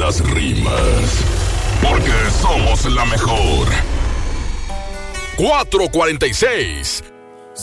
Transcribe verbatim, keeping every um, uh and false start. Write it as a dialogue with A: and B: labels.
A: las rimas. Porque somos la mejor. cuatro cuarenta y seis.